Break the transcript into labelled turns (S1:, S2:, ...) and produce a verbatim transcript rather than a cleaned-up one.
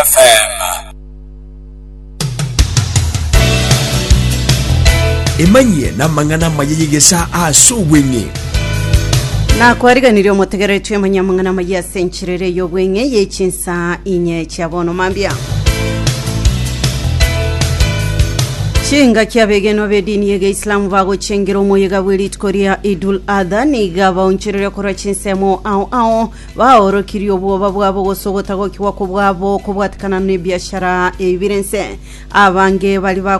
S1: F M. Emanye na mangana mayigesa asubwenye
S2: na kwariganiryo mutegereje amanyamangana mayi asenchirere yobwenye yechinsa inye cyabono mambya Chinga kyabegeno bedini yege Islam vago chengero moyega wilit Korea Idul Adha niga baunchirere kora chinsemo au au baoro kiryo bwo bwabo gosogota go kiwako bwabo kubwatikana ne biashara evidense abange bali